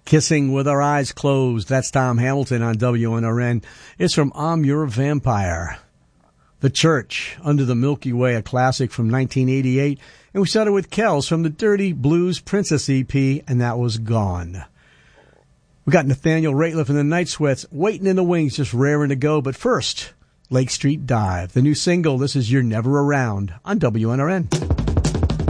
Kissing with Our Eyes Closed. That's Tom Hamilton on WNRN. It's from I'm Your Vampire. The Church, Under the Milky Way, a classic from 1988. And we started with Kells from the Dirty Blues Princess EP, and that was Gone. We got Nathaniel Rateliff and the Night Sweats waiting in the wings, just raring to go. But first, Lake Street Dive, the new single. This is You're Never Around on WNRN.